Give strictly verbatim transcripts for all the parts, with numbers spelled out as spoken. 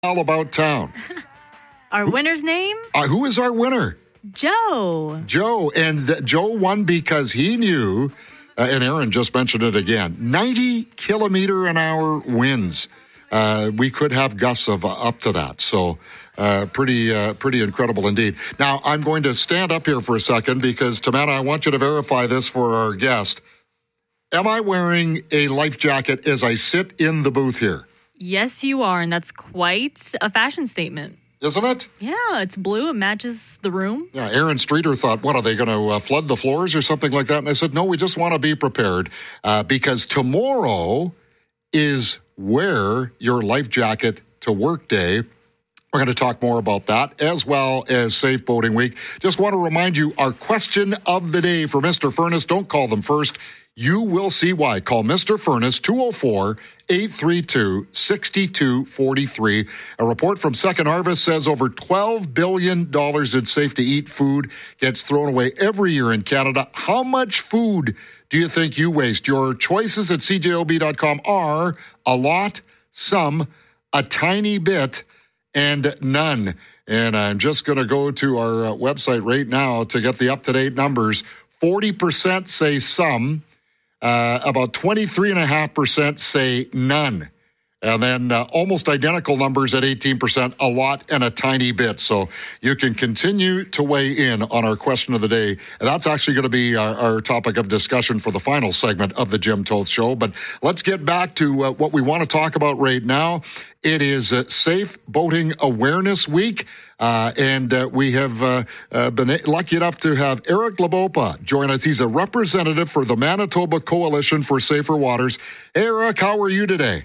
all about town. Our winner's name? Uh, who is our winner? Joe. Joe. And th- Joe won because he knew, uh, and Aaron just mentioned it again, ninety kilometer an hour winds. Uh, we could have gusts of uh, up to that. So uh, pretty uh, pretty incredible indeed. Now, I'm going to stand up here for a second because, Tamana, I want you to verify this for our guest. Am I wearing a life jacket as I sit in the booth here? Yes, you are, and that's quite a fashion statement. Isn't it? Yeah, it's blue. It matches the room. Yeah, Aaron Streeter thought, what, are they going to uh, flood the floors or something like that? And I said, no, we just want to be prepared uh, because tomorrow is wear your life jacket to work day. We're going to talk more about that as well as Safe Boating Week. Just want to remind you, our question of the day for Mister Furnace, don't call them first. You will see why. Call Mister Furnace, two oh four, eight three two, six two four three. A report from Second Harvest says over twelve billion dollars in safe-to-eat food gets thrown away every year in Canada. How much food do you think you waste? Your choices at C J O B dot com are a lot, some, a tiny bit, and none. And I'm just going to go to our uh, website right now to get the up-to-date numbers. forty percent say some. Uh, about twenty-three point five percent say none. And then uh, almost identical numbers at eighteen percent, a lot and a tiny bit. So you can continue to weigh in on our question of the day. And that's actually going to be our, our topic of discussion for the final segment of the Jim Toth Show. But let's get back to uh, what we want to talk about right now. It is uh, Safe Boating Awareness Week. Uh, and uh, we have uh, uh, been lucky enough to have Eric Labopa join us. He's a representative for the Manitoba Coalition for Safer Waters. Hey, Eric, how are you today?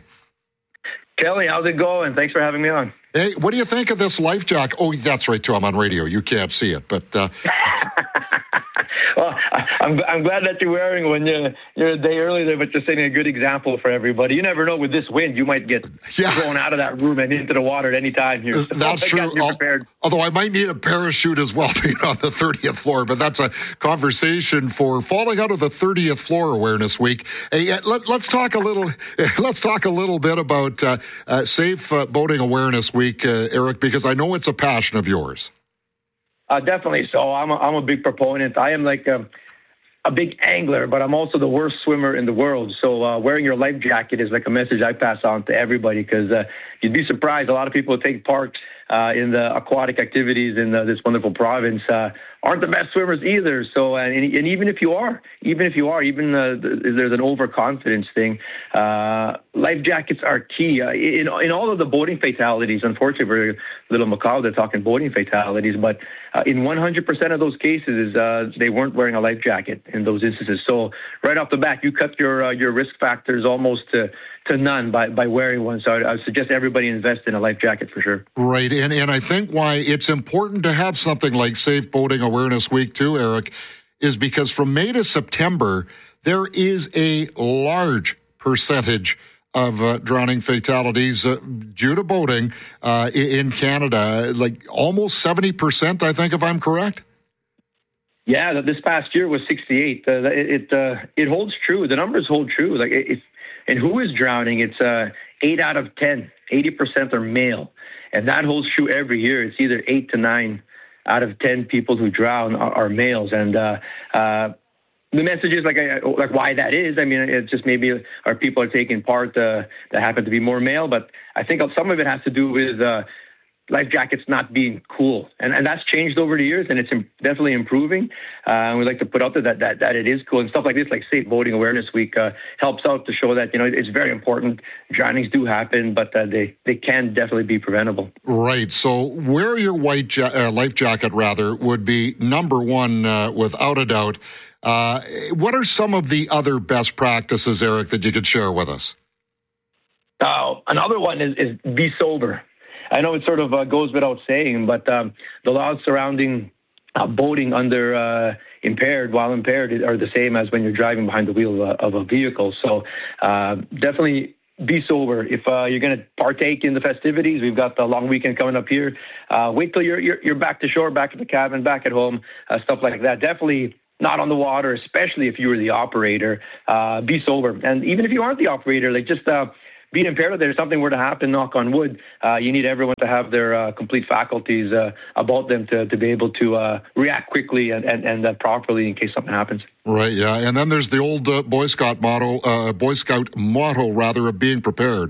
Kelly, how's it going? Thanks for having me on. Hey, what do you think of this life jacket? Oh, that's right, too. I'm on radio. You can't see it, but... Uh, well, I'm I'm glad that you're wearing one. You're, you're a day early there, but just setting a good example for everybody. You never know with this wind, you might get yeah. thrown out of that room and into the water at any time here. So that's true. Although I might need a parachute as well being on the thirtieth floor, but that's a conversation for falling out of the thirtieth floor awareness week. Hey, let, let's talk a little. Let's talk a little bit about uh, uh, Safe uh, Boating Awareness Week, uh, Eric, because I know it's a passion of yours. Uh, definitely. So I'm a, I'm a big proponent. I am like a, a big angler, but I'm also the worst swimmer in the world. So uh, wearing your life jacket is like a message I pass on to everybody because uh, you'd be surprised. A lot of people take part uh, in the aquatic activities in uh, this wonderful province uh, aren't the best swimmers either. So, uh, and, and even if you are, even if you are, even uh, there's an overconfidence thing. Uh, life jackets are key uh, in in all of the boating fatalities. Unfortunately, we're a little macabre talking boating fatalities, but uh, in one hundred percent of those cases, uh, they weren't wearing a life jacket in those instances. So, right off the bat, you cut your uh, your risk factors almost to to none by, by wearing one. So I, I suggest everybody invest in a life jacket for sure. Right. And, and I think why it's important to have something like Safe Boating Awareness Week too, Eric, is because from May to September, there is a large percentage of uh, drowning fatalities uh, due to boating uh, in Canada, like almost seventy percent, I think, if I'm correct. Yeah, this past year was sixty-eight. Uh, it it, uh, it holds true. The numbers hold true. Like it, and who is drowning? It's uh, eight out of ten. eighty percent are male, and that holds true every year. It's either eight to nine out of ten people who drown are, are males, and uh, uh, the message is like like why that is. I mean, it's just maybe our people are taking part uh, that happen to be more male, but I think some of it has to do with uh, life jackets not being cool, and and that's changed over the years, and it's definitely improving. Uh, and we like to put out there that, that that it is cool, and stuff like this, like Safe Boating Awareness Week, uh, helps out to show that you know it's very important. Drownings do happen, but uh, they they can definitely be preventable. Right. So wear your white ja- uh, life jacket rather would be number one uh, without a doubt. Uh, what are some of the other best practices, Eric, that you could share with us? Uh, another one is, is be sober. I know it sort of uh, goes without saying, but um, the laws surrounding uh, boating under uh, impaired, while impaired, are the same as when you're driving behind the wheel of a, of a vehicle. So uh, definitely be sober. If uh, you're going to partake in the festivities, we've got the long weekend coming up here. Uh, wait till you're, you're you're back to shore, back at the cabin, back at home, uh, stuff like that. Definitely not on the water, especially if you were the operator. Uh, be sober, and even if you aren't the operator, like just. Uh, being impaired there, if something were to happen, knock on wood, uh, you need everyone to have their uh, complete faculties uh, about them to, to be able to uh, react quickly and, and, and uh, properly in case something happens. Right, yeah. And then there's the old uh, Boy Scout motto, uh, Boy Scout motto, rather, of being prepared.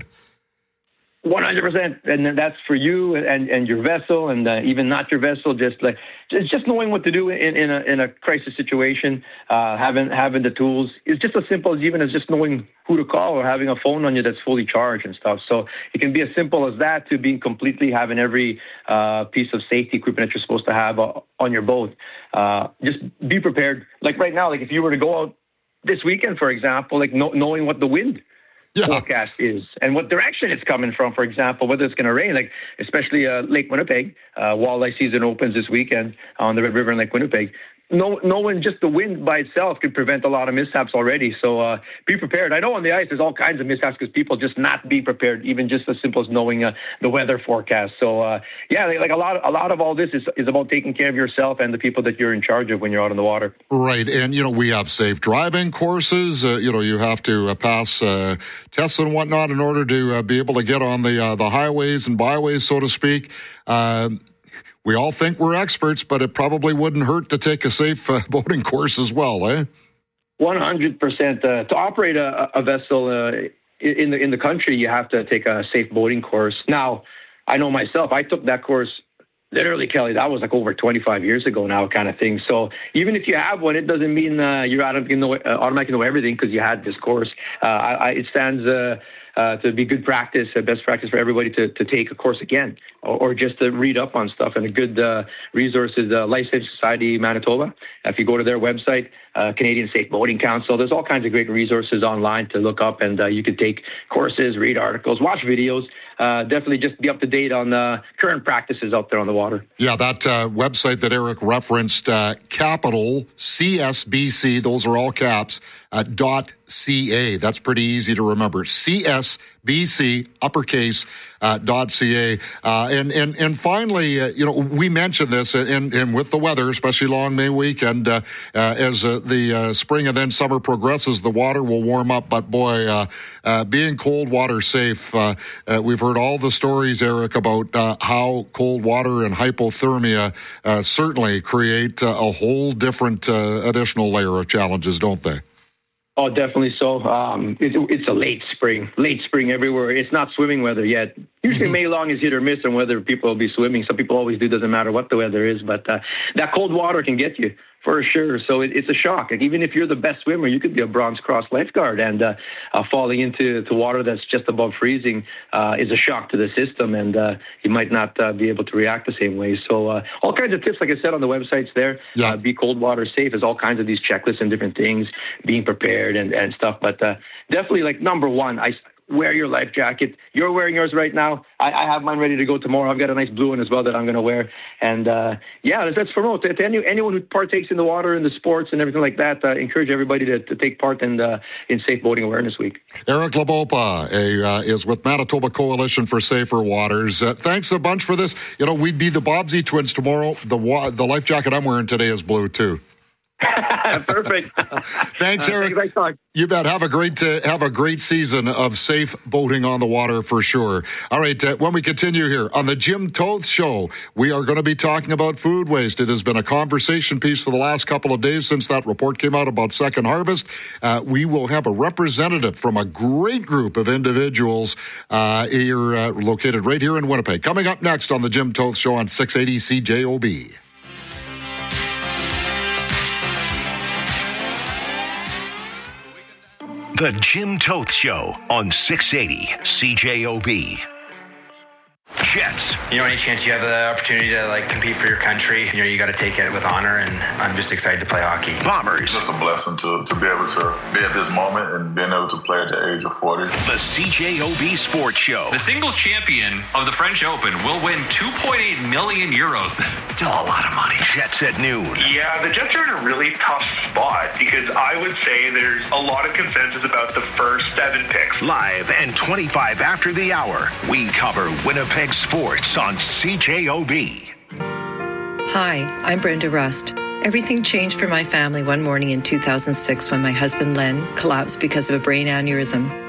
one hundred percent, and that's for you and, and your vessel, and uh, even not your vessel. Just like just, just knowing what to do in, in a in a crisis situation, uh, having having the tools. It's just as simple as even as just knowing who to call or having a phone on you that's fully charged and stuff. So it can be as simple as that to being completely having every uh, piece of safety equipment that you're supposed to have uh, on your boat. Uh, just be prepared. Like right now, like if you were to go out this weekend, for example, like no, knowing what the wind Yeah. forecast is and what direction it's coming from, for example, whether it's going to rain, like especially uh, Lake Winnipeg, uh, walleye season opens this weekend on the Red River in Lake Winnipeg. No, knowing just the wind by itself could prevent a lot of mishaps already. So uh, be prepared. I know on the ice there's all kinds of mishaps because people just not be prepared, even just as simple as knowing uh, the weather forecast. So uh, yeah, like, like a lot, a lot of all this is, is about taking care of yourself and the people that you're in charge of when you're out on the water. Right, and you know we have safe driving courses. Uh, you know you have to uh, pass uh, tests and whatnot in order to uh, be able to get on the uh, the highways and byways, so to speak. Uh, We all think we're experts, but it probably wouldn't hurt to take a safe uh, boating course as well, eh? one hundred percent. Uh, to operate a, a vessel uh, in the in the country, you have to take a safe boating course. Now, I know myself, I took that course literally, Kelly, that was like over twenty-five years ago now kind of thing. So even if you have one, it doesn't mean uh, you're automatically know, uh, automatically know everything because you had this course. Uh, I, I, it stands uh, uh, to be good practice, uh, best practice for everybody to, to take a course again or, or just to read up on stuff. And a good uh, resource is uh, Life Saving Society Manitoba. If you go to their website, uh, Canadian Safe Boating Council, there's all kinds of great resources online to look up, and uh, you could take courses, read articles, watch videos. Uh, definitely just be up to date on the current practices out there on the water. Yeah, that uh, website that Eric referenced, uh, capital C S B C, those are all caps, uh, dot C A. That's pretty easy to remember. C S B C, uppercase, uh, dot C A. Uh, and, and, and finally, uh, you know, we mentioned this, and, and with the weather, especially long May weekend, uh, uh, as uh, the uh, spring and then summer progresses, the water will warm up. But boy, uh, uh, being cold water safe, uh, uh, we've heard all the stories, Eric, about uh, how cold water and hypothermia uh, certainly create uh, a whole different uh, additional layer of challenges, don't they? Oh, definitely so. Um, it, it's a late spring, late spring everywhere. It's not swimming weather yet. Usually mm-hmm. May long is hit or miss on whether people will be swimming. Some people always do, doesn't matter what the weather is. But uh, that cold water can get you for sure. So it, it's a shock. Like, even if you're the best swimmer, you could be a Bronze Cross lifeguard, and uh, uh, falling into to water that's just above freezing uh, is a shock to the system, and uh, you might not uh, be able to react the same way. So uh, all kinds of tips, like I said, on the websites there. Yeah. Uh, be cold water safe. There's all kinds of these checklists and different things, being prepared and, and stuff. But uh, definitely, like, number one, I wear your life jacket. You're wearing yours right now. I, I have mine ready to go tomorrow. I've got a nice blue one as well that I'm going to wear. And uh, yeah, let's, let's promote to, to any, anyone who partakes in the water and the sports and everything like that. Uh, encourage everybody to, to take part in uh, in Safe Boating Awareness Week. Eric Labopa a, uh, is with Manitoba Coalition for Safer Waters. Uh, thanks a bunch for this. You know, we'd be the Bobsey twins tomorrow. The wa- the life jacket I'm wearing today is blue too. Perfect. Thanks, Eric. Uh, thanks, you bet. Have a great uh, have a great season of safe boating on the water for sure. All right. Uh, when we continue here on the Jim Toth Show, we are going to be talking about food waste. It has been a conversation piece for the last couple of days since that report came out about Second Harvest. Uh, we will have a representative from a great group of individuals uh, here, uh, located right here in Winnipeg. Coming up next on the Jim Toth Show on six eighty C J O B. The Jim Toth Show on six eighty C J O B. Jets. You know, any chance you have the opportunity to like compete for your country, you know, you got to take it with honor, and I'm just excited to play hockey. Bombers. It's a blessing to, to be able to be at this moment and being able to play at the age of forty. The C J O B Sports Show. The singles champion of the French Open will win two point eight million euros. Still a lot of money. Jets at noon. Yeah, the Jets are in a really tough spot because I would say there's a lot of consensus about the first seven picks. Live and twenty-five after the hour, we cover Winnipeg sports on C J O B. Hi, I'm Brenda Rust. Everything changed for my family one morning in two thousand six when my husband Len collapsed because of a brain aneurysm.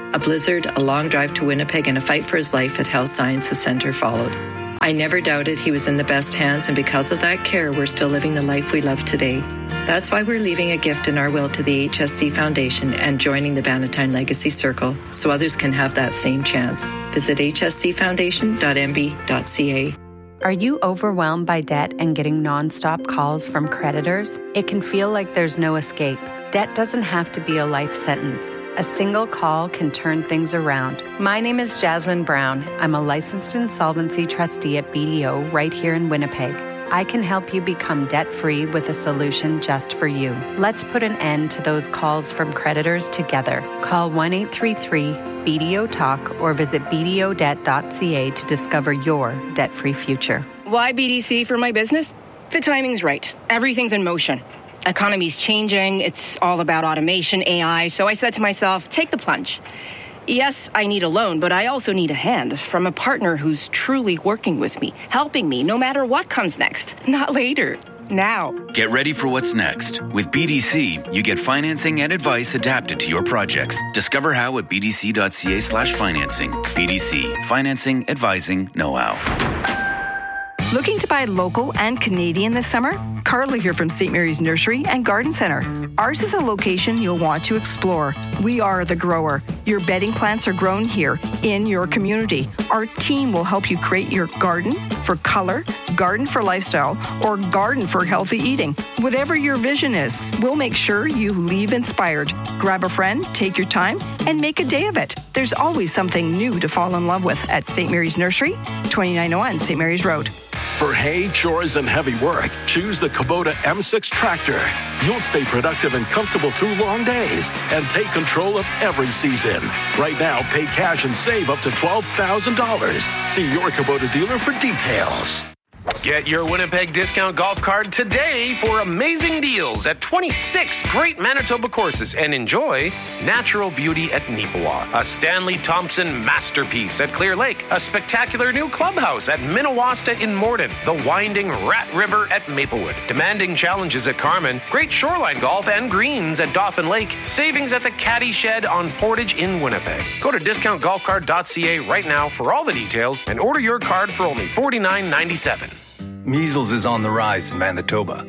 A blizzard, a long drive to Winnipeg, and a fight for his life at Health Sciences Centre followed. I never doubted he was in the best hands, and because of that care, we're still living the life we love today. That's why we're leaving a gift in our will to the H S C Foundation and joining the Bannatyne Legacy Circle so others can have that same chance. Visit h s c foundation dot m b dot c a. Are you overwhelmed by debt and getting nonstop calls from creditors? It can feel like there's no escape. Debt doesn't have to be a life sentence. A single call can turn things around. My name is Jasmine Brown. I'm a licensed insolvency trustee at B D O right here in Winnipeg. I can help you become debt-free with a solution just for you. Let's put an end to those calls from creditors together. Call one eight three three B D O talk or visit b d o debt dot c a to discover your debt-free future. Why B D C for my business? The timing's right. Everything's in motion. Economy's changing. It's all about automation, A I. So I said to myself, take the plunge. Yes, I need a loan, but I also need a hand from a partner who's truly working with me, helping me no matter what comes next. Not later. Now. Get ready for what's next. With B D C, you get financing and advice adapted to your projects. Discover how at b d c dot c a slash financing. B D C. Financing, advising, know-how. Looking to buy local and Canadian this summer? Carla here from Saint Mary's Nursery and Garden Centre. Ours is a location you'll want to explore. We are the grower. Your bedding plants are grown here in your community. Our team will help you create your garden for color, garden for lifestyle, or garden for healthy eating. Whatever your vision is, we'll make sure you leave inspired. Grab a friend, take your time, and make a day of it. There's always something new to fall in love with at Saint Mary's Nursery, twenty-nine oh one Saint Mary's Road. For hay, chores, and heavy work, choose the Kubota M six tractor. You'll stay productive and comfortable through long days and take control of every season. Right now, pay cash and save up to twelve thousand dollars. See your Kubota dealer for details. Get your Winnipeg discount golf card today for amazing deals at twenty-six great Manitoba courses and enjoy natural beauty at Neepawa, a Stanley Thompson masterpiece at Clear Lake, a spectacular new clubhouse at Minnewasta in Morden, the winding Rat River at Maplewood, demanding challenges at Carman, great shoreline golf and greens at Dauphin Lake, savings at the Caddy Shed on Portage in Winnipeg. Go to discount golf card dot c a right now for all the details and order your card for only forty-nine ninety-seven. Measles is on the rise in Manitoba.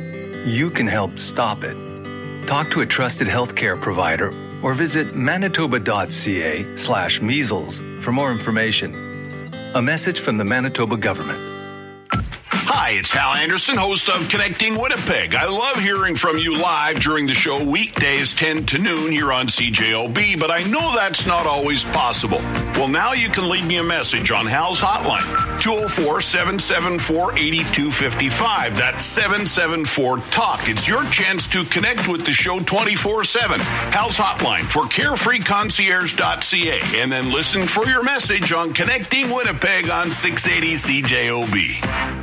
You can help stop it. Talk to a trusted healthcare provider or visit manitoba dot c a slash measles for more information. A message from the Manitoba government. Hi, it's Hal Anderson, host of Connecting Winnipeg. I love hearing from you live during the show weekdays ten to noon here on C J O B, but I know that's not always possible. Well, now you can leave me a message on Hal's hotline, two oh four, seven seven four, eight two five five. That's seven seven four, talk. It's your chance to connect with the show twenty-four seven. Hal's hotline for carefree concierge dot c a, and then listen for your message on Connecting Winnipeg on six eighty C J O B.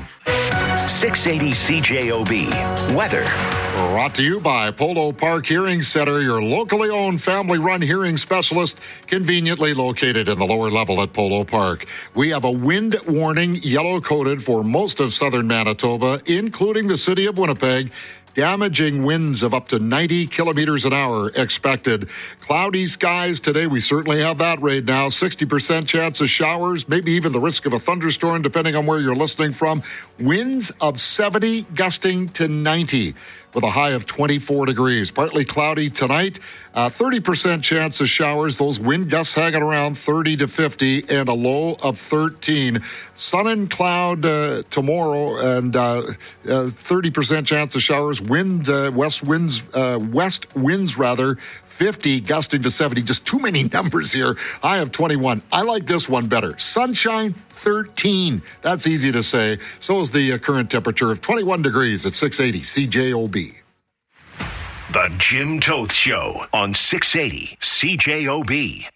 six eighty C J O B. Weather. Brought to you by Polo Park Hearing Center, your locally owned family-run hearing specialist, conveniently located in the lower level at Polo Park. We have a wind warning, yellow-coded for most of southern Manitoba, including the city of Winnipeg. Damaging winds of up to ninety kilometers an hour expected. Cloudy skies today. We certainly have that right now. sixty percent chance of showers, maybe even the risk of a thunderstorm, depending on where you're listening from. Winds of seventy, gusting to ninety. With a high of twenty-four degrees. Partly cloudy tonight. Uh, thirty percent chance of showers. Those wind gusts hanging around thirty to fifty and a low of thirteen. Sun and cloud uh, tomorrow and uh, uh, thirty percent chance of showers. Wind, uh, west winds, uh, west winds rather. fifty, gusting to seventy. Just too many numbers here. High of twenty-one. I like this one better. Sunshine, thirteen. That's easy to say. So is the uh, current temperature of twenty-one degrees at six eighty C J O B. The Jim Toth Show on six eighty C J O B.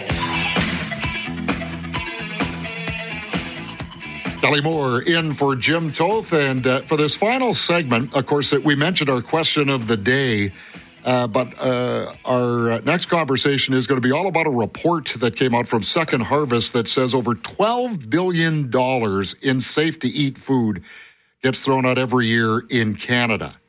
Kelly Moore in for Jim Toth. And uh, for this final segment, of course, we mentioned our question of the day. Uh, but uh, our next conversation is going to be all about a report that came out from Second Harvest that says over twelve billion dollars in safe-to-eat food gets thrown out every year in Canada.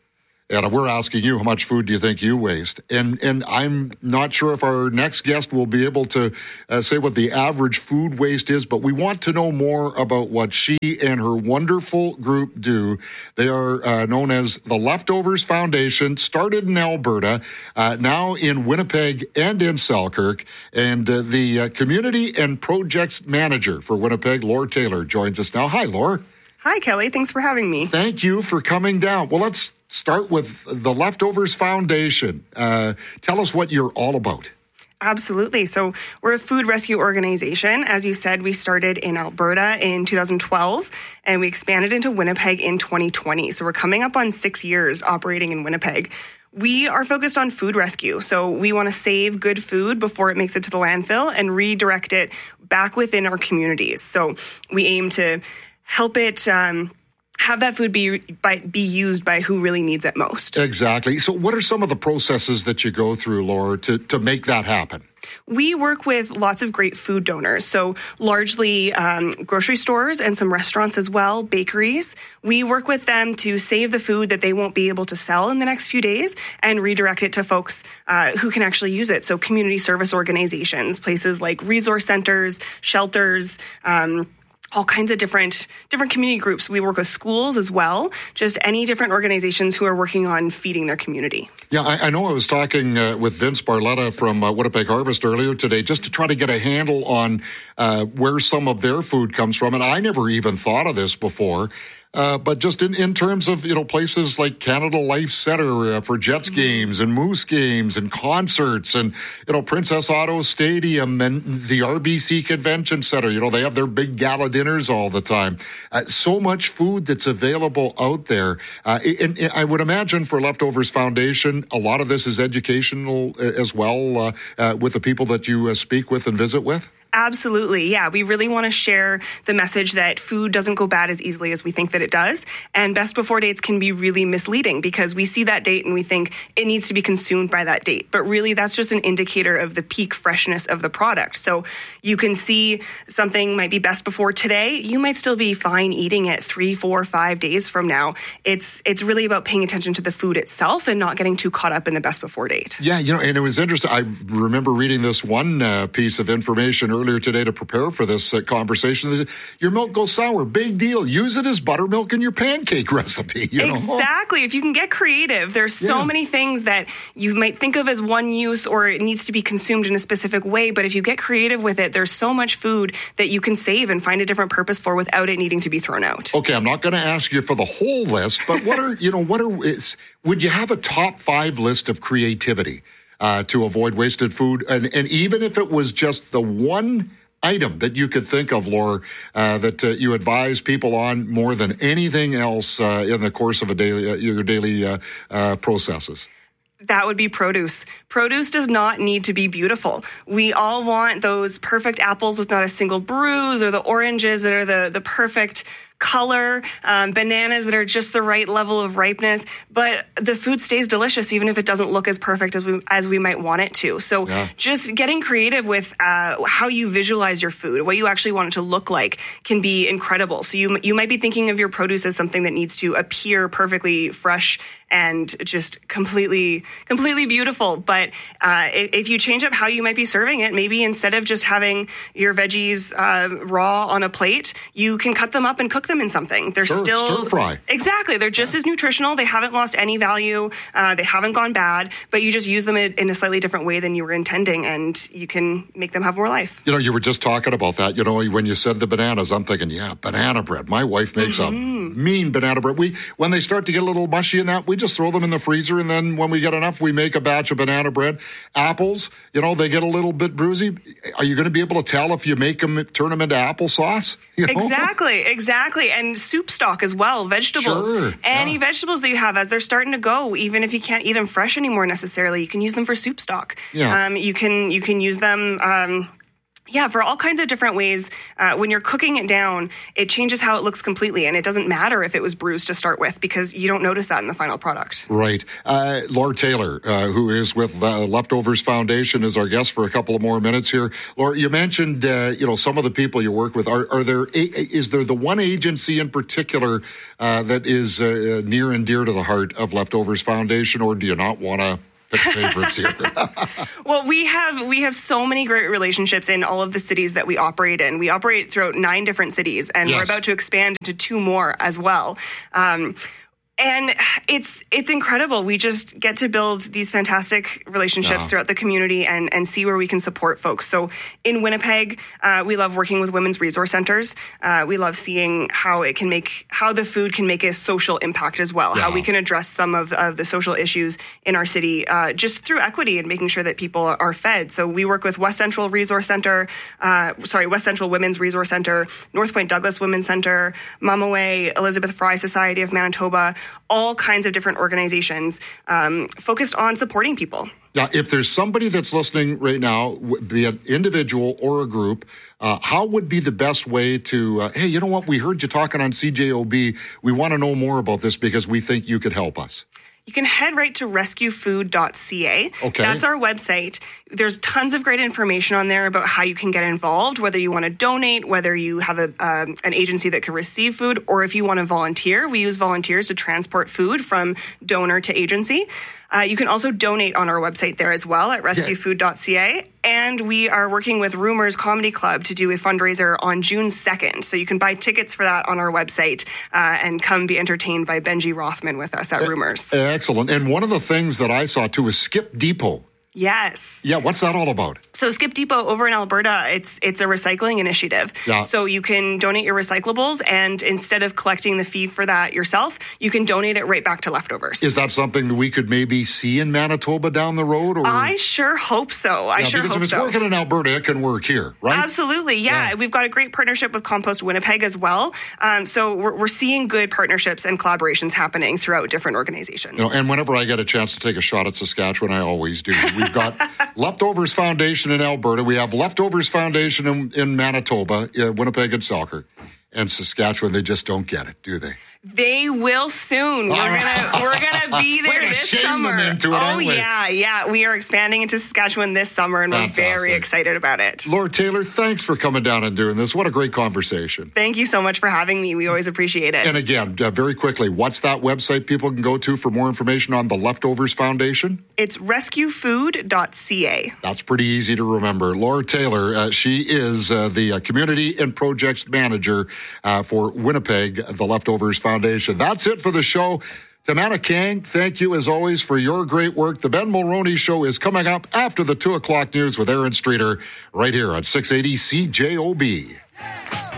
And we're asking you, how much food do you think you waste? And and I'm not sure if our next guest will be able to uh, say what the average food waste is, but we want to know more about what she and her wonderful group do. They are uh, known as the Leftovers Foundation, started in Alberta, uh, now in Winnipeg and in Selkirk. And uh, the uh, Community and Projects Manager for Winnipeg, Laura Taylor, joins us now. Hi, Laura. Hi, Kelly. Thanks for having me. Thank you for coming down. Well, let's start with the Leftovers Foundation. Uh, tell us what you're all about. Absolutely. So we're a food rescue organization. As you said, we started in Alberta in two thousand twelve, and we expanded into Winnipeg in twenty twenty. So we're coming up on six years operating in Winnipeg. We are focused on food rescue. So we want to save good food before it makes it to the landfill and redirect it back within our communities. So we aim to help it um, have that food be by, be used by who really needs it most. Exactly. So what are some of the processes that you go through, Laura, to, to make that happen? We work with lots of great food donors, so largely um, grocery stores and some restaurants as well, bakeries. We work with them to save the food that they won't be able to sell in the next few days and redirect it to folks uh, who can actually use it. So community service organizations, places like resource centers, shelters, um, all kinds of different different community groups. We work with schools as well, just any different organizations who are working on feeding their community. Yeah, I, I know I was talking uh, with Vince Barletta from uh, Winnipeg Harvest earlier today just to try to get a handle on uh, where some of their food comes from. And I never even thought of this before. Uh, but just in, in terms of, you know, places like Canada Life Center uh, for Jets games and Moose games and concerts and, you know, Princess Auto Stadium and the R B C Convention Center, you know, they have their big gala dinners all the time. Uh, so much food that's available out there. Uh, and, and I would imagine for Leftovers Foundation, a lot of this is educational as well uh, uh, with the people that you uh, speak with and visit with. Absolutely. Yeah, we really want to share the message that food doesn't go bad as easily as we think that it does. And best before dates can be really misleading because we see that date and we think it needs to be consumed by that date. But really, that's just an indicator of the peak freshness of the product. So you can see something might be best before today. You might still be fine eating it three, four, five days from now. It's it's really about paying attention to the food itself and not getting too caught up in the best before date. Yeah, you know, and it was interesting. I remember reading this one uh, piece of information earlier today to prepare for this uh, conversation. Your milk goes sour. Big deal. Use it as buttermilk in your pancake recipe. You know? Exactly. If you can get creative, there's so Yeah. many things that you might think of as one use or it needs to be consumed in a specific way. But if you get creative with it, there's so much food that you can save and find a different purpose for without it needing to be thrown out. Okay, I'm not going to ask you for the whole list, but what are, you know, what are, is, would you have a top five list of creativity uh, to avoid wasted food? And, and even if it was just the one item that you could think of, Laura, uh, that uh, you advise people on more than anything else uh, in the course of a daily, uh, your daily uh, uh, processes? That would be produce. Produce does not need to be beautiful. We all want those perfect apples with not a single bruise, or the oranges that are the, the perfect color, um, bananas that are just the right level of ripeness. But the food stays delicious even if it doesn't look as perfect as we as we might want it to. So Yeah. just getting creative with uh, how you visualize your food, what you actually want it to look like, can be incredible. So you you might be thinking of your produce as something that needs to appear perfectly fresh and just completely, completely beautiful. But uh, if, if you change up how you might be serving it, maybe instead of just having your veggies uh, raw on a plate, you can cut them up and cook them in something. They're Sure, still stir fry. Exactly. They're just as nutritional. They haven't lost any value. Uh, they haven't gone bad, but you just use them in, in a slightly different way than you were intending, and you can make them have more life. You know, you were just talking about that. You know, when you said the bananas, I'm thinking, yeah, banana bread. My wife makes a mean banana bread. We, when they start to get a little mushy in that, we just throw them in the freezer, and then when we get enough, we make a batch of banana bread. Apples, you know, they get a little bit bruisey. Are you going to be able to tell if you make them, turn them into applesauce? You know? Exactly, exactly. And soup stock as well, vegetables. Sure, Any vegetables that you have as they're starting to go, even if you can't eat them fresh anymore necessarily, you can use them for soup stock. Yeah. Um, you can you can use them... Um, Yeah, for all kinds of different ways. Uh, when you're cooking it down, it changes how it looks completely. And it doesn't matter if it was bruised to start with because you don't notice that in the final product. Right. Uh, Laura Taylor, uh, who is with the Leftovers Foundation, is our guest for a couple of more minutes here. Laura, you mentioned, uh, you know, some of the people you work with. Are, are there, is there the one agency in particular uh, that is uh, near and dear to the heart of Leftovers Foundation, or do you not want to pick favorites here? Well, we have we have so many great relationships in all of the cities that we operate in. We operate throughout nine different cities, and yes. we're about to expand to two more as well. Um, And it's it's incredible. We just get to build these fantastic relationships yeah. throughout the community and, and see where we can support folks. So in Winnipeg, uh, we love working with women's resource centers. Uh, we love seeing how it can make how the food can make a social impact as well. Yeah. How we can address some of, of the social issues in our city uh, just through equity and making sure that people are fed. So we work with West Central Resource Center, uh, sorry, West Central Women's Resource Center, North Point Douglas Women's Center, Mama Way, Elizabeth Fry Society of Manitoba. All kinds of different organizations um, focused on supporting people. Yeah, if there's somebody that's listening right now, be it individual or a group, uh, how would be the best way to, uh, hey, you know what, we heard you talking on C J O B. We want to know more about this because we think you could help us. You can head right to rescue food dot c a. Okay. That's our website. There's tons of great information on there about how you can get involved, whether you want to donate, whether you have a um, an agency that can receive food, or if you want to volunteer. We use volunteers to transport food from donor to agency. Uh, you can also donate on our website there as well at rescue food dot c a. And we are working with Rumors Comedy Club to do a fundraiser on June second. So you can buy tickets for that on our website uh, and come be entertained by Benji Rothman with us at Rumors. Excellent. And one of the things that I saw too is Skip Depot. Yes. Yeah, what's that all about? So Skip Depot over in Alberta, it's it's a recycling initiative. Yeah. So you can donate your recyclables, and instead of collecting the fee for that yourself, you can donate it right back to Leftovers. Is that something that we could maybe see in Manitoba down the road? Or? I sure hope so. I yeah, sure because hope if it's so. working in Alberta, it can work here, right? Absolutely, yeah. yeah. We've got a great partnership with Compost Winnipeg as well. Um, so we're, we're seeing good partnerships and collaborations happening throughout different organizations. You know, and whenever I get a chance to take a shot at Saskatchewan, I always do. We've got Leftovers Foundation in Alberta. We have Leftovers Foundation in, in Manitoba, uh, Winnipeg and Selkirk. And Saskatchewan, they just don't get it, do they? They will soon. We're gonna we're gonna be there we're gonna this shame summer. Them into it, oh aren't we? yeah, yeah. We are expanding into Saskatchewan this summer, and Fantastic. We're very excited about it. Laura Taylor, thanks for coming down and doing this. What a great conversation. Thank you so much for having me. We always appreciate it. And again, uh, very quickly, what's that website people can go to for more information on the Leftovers Foundation? It's rescue food dot c a. That's pretty easy to remember. Laura Taylor, uh, she is uh, the uh, Community and Projects Manager uh, for Winnipeg, the Leftovers Foundation. That's it for the show. Tamana Kang, thank you as always for your great work. The Ben Mulroney Show is coming up after the two o'clock news with Aaron Streeter right here on six eighty C J O B.